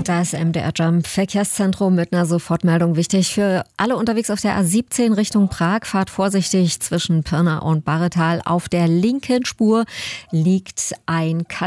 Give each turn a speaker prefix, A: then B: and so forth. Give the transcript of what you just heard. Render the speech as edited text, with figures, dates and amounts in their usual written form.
A: Das MDR Jump Verkehrszentrum mit einer Sofortmeldung. Wichtig für alle unterwegs auf der A17 Richtung Prag. Fahrt vorsichtig zwischen Pirna und Barretal. Auf der linken Spur liegt ein